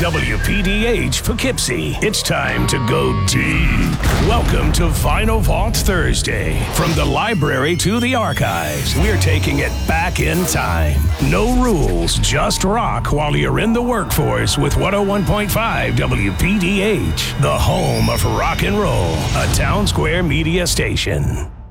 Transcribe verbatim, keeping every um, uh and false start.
W P D H Poughkeepsie. It's time to go deep. Welcome to Vinyl Vault Thursday. From the library to the archives, we're taking it back in time. No rules, just rock while you're in the workforce with one oh one point five W P D H, the home of rock and roll, a Town Square media station.